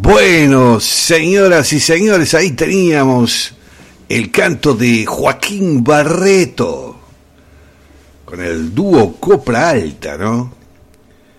Bueno, señoras y señores, ahí teníamos el canto de Joaquín Barreto con el dúo Copla Alta, ¿no?